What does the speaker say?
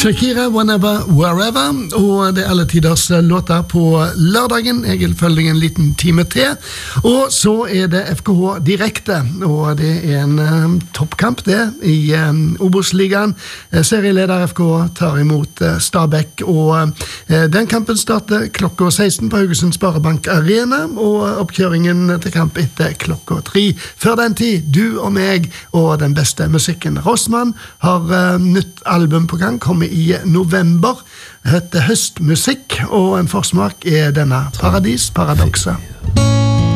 Shakira, Whenever, Wherever, og det alle tiders låter på lørdagen. Jeg vil følge en liten time til, og så det FKH Direkte, og det en toppkamp det i Obos-ligaen. Serieleder FKH tar imot Stabæk, og den kampen starter klokka 16 på Haugesund Sparebank Arena, og oppkjøringen til kamp etter klokka 3. Før den tid, du og meg og den beste musikken. Rossmann har nytt album på gang, kommer i november, heter Høstmusikk, og en forsmak denne Paradis Paradokset.